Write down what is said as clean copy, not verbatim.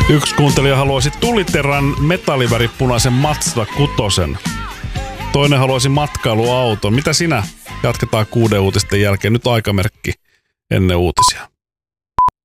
Yksi kuuntelija haluaisi tuliteran metalliväripunaisen Mazda 6. Toinen haluaisi matkailuauton. Mitä sinä? Jatketaan 6 uutisten jälkeen. Nyt aikamerkki ennen uutisia.